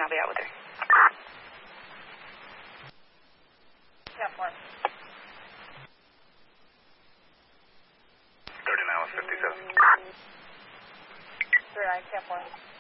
I'll be out with her. 10-4. 39 57. 39, 10-4.